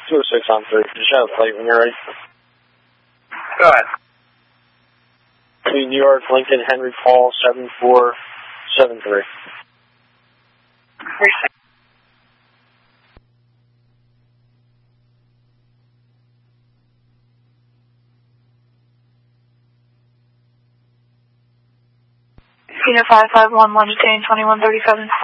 206 on 3. Just have a plate when you're ready. Go ahead. New York, Lincoln, Henry, Paul, 7473. Cedar 5511, Jane 2137.